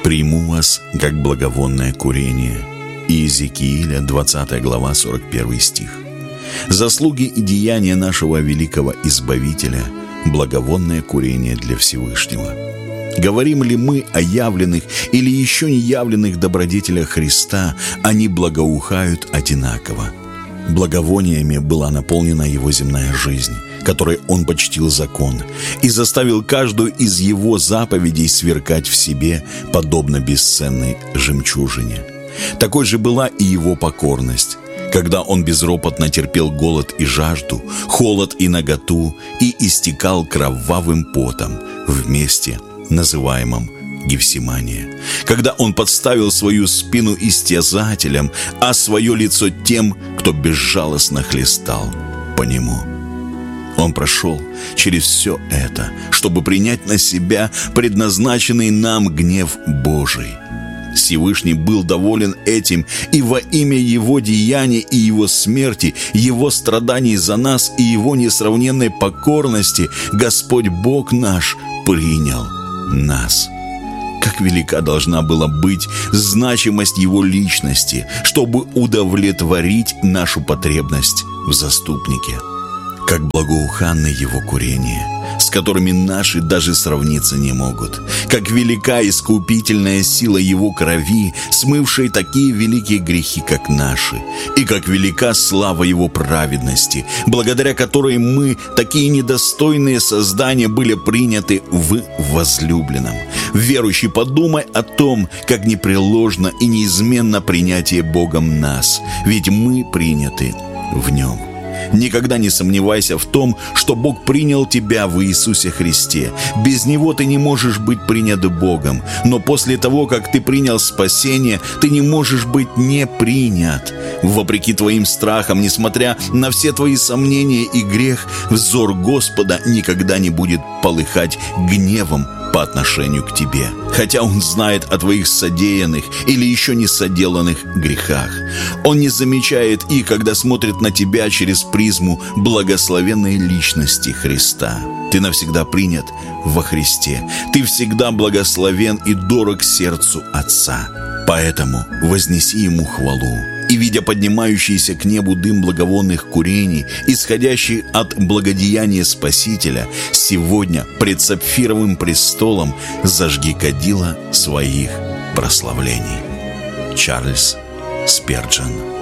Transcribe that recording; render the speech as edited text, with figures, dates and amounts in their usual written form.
«Приму вас, как благовонное курение». Иезекииля, 20 глава, 41 стих. Заслуги и деяния нашего великого Избавителя – благовонное курение для Всевышнего. Говорим ли мы о явленных или еще не явленных добродетелях Христа, они благоухают одинаково. Благовониями была наполнена его земная жизнь, которой он почтил закон, и заставил каждую из его заповедей сверкать в себе, подобно бесценной жемчужине. Такой же была и его покорность, когда он безропотно терпел голод и жажду, холод и наготу, и истекал кровавым потом в месте, называемом Гефсимания, когда он подставил свою спину истязателям, а свое лицо тем, кто безжалостно хлестал по нему. Он прошел через все это, чтобы принять на себя предназначенный нам гнев Божий. Всевышний был доволен этим, и во имя Его деяния и Его смерти, Его страданий за нас и Его несравненной покорности Господь Бог наш принял нас. Как велика должна была быть значимость Его личности, чтобы удовлетворить нашу потребность в заступнике. Как благоуханны Его курения, с которыми наши даже сравниться не могут. Как велика искупительная сила Его крови, смывшей такие великие грехи, как наши. И как велика слава Его праведности, благодаря которой мы, такие недостойные создания, были приняты в возлюбленном. Верующий, подумай о том, как непреложно и неизменно принятие Богом нас, ведь мы приняты в Нем. Никогда не сомневайся в том, что Бог принял тебя в Иисусе Христе. Без Него ты не можешь быть принят Богом. Но после того, как ты принял спасение, ты не можешь быть не принят. Вопреки твоим страхам, несмотря на все твои сомнения и грех, взор Господа никогда не будет полыхать гневом по отношению к тебе, хотя Он знает о твоих содеянных или еще не соделанных грехах. Он не замечает их, когда смотрит на тебя через призму благословенной личности Христа. Ты навсегда принят во Христе. Ты всегда благословен и дорог сердцу Отца. Поэтому вознеси Ему хвалу. И, видя поднимающийся к небу дым благовонных курений, исходящий от благодеяния Спасителя, сегодня пред сапфировым престолом зажги кадила своих прославлений. Чарльз Спирджен.